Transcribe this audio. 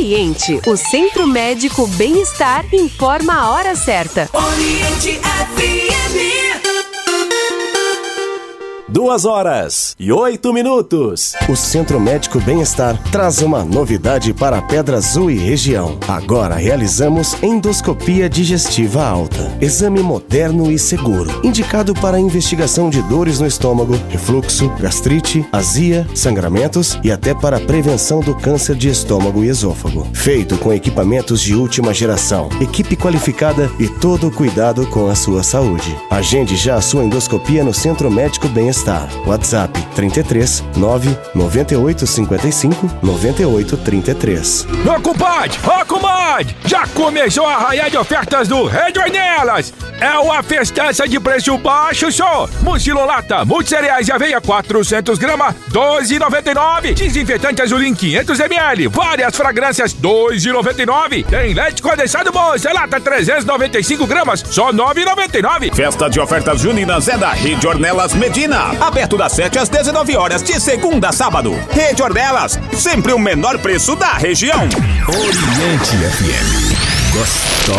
Oriente, o Centro Médico Bem-Estar, informa a hora certa. Oriente FM. 2h08. O Centro Médico Bem-Estar traz uma novidade para Pedra Azul e região. Agora realizamos endoscopia digestiva alta. Exame moderno e seguro, indicado para investigação de dores no estômago, refluxo, gastrite, azia, sangramentos e até para prevenção do câncer de estômago e esôfago. Feito com equipamentos de última geração, equipe qualificada e todo o cuidado com a sua saúde. Agende já a sua endoscopia no Centro Médico Bem-Estar. WhatsApp 33 998 55 98 33. Ô compadre, já começou a arraiar de ofertas do Rede Ornelas. É uma festança de preço baixo, só. Mucilolata, multicereais e aveia 400 gramas, 12,99. Desinfetante Azulim 500 ml, várias fragrâncias, 2,99. Tem leite condensado Monster, lata 395 gramas, só 9,99. Festa de ofertas juninas é da Rede Ornelas Medina. Aberto das 7 às 19 horas, de segunda a sábado. Rede Ornelas, sempre o menor preço da região. Oriente FM. Gostosa.